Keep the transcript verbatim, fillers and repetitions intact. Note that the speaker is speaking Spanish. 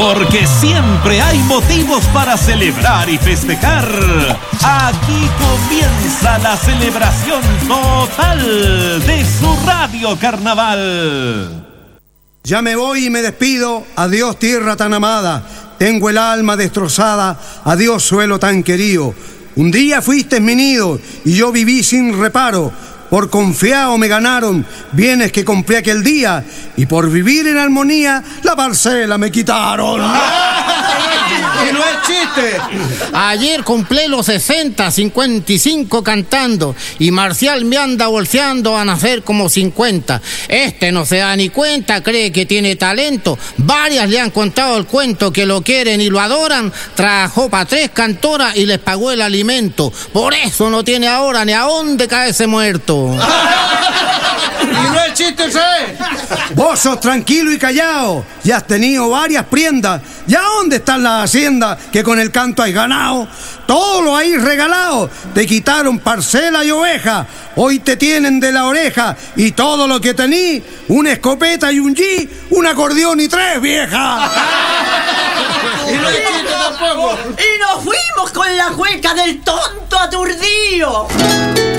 Porque siempre hay motivos para celebrar y festejar. Aquí comienza la celebración total de su Radio Carnaval. Ya me voy y me despido. Adiós, tierra tan amada. Tengo el alma destrozada. Adiós, suelo tan querido. Un día fuiste mi nido y yo viví sin reparo. Por confiado me ganaron bienes que compré aquel día, y por vivir en armonía la parcela me quitaron. Y no es chiste. Ayer cumplí los sesenta, cincuenta y cinco cantando, y Marcial me anda bolseando a nacer como cincuenta. Este no se da ni cuenta, cree que tiene talento. Varias le han contado el cuento que lo quieren y lo adoran. Trabajó para tres cantoras y les pagó el alimento. Por eso no tiene ahora ni a dónde caerse muerto. Y no es chiste, ¿sí? Vos sos tranquilo y callado, ya has tenido varias prendas. ¿Ya dónde están las haciendas que con el canto hay ganado? Todo lo hay regalado. Te quitaron parcela y oveja. Hoy te tienen de la oreja. Y todo lo que tení, una escopeta y un G, un acordeón y tres viejas. Y no es chiste tampoco. Y nos fuimos con la cueca del tonto aturdido.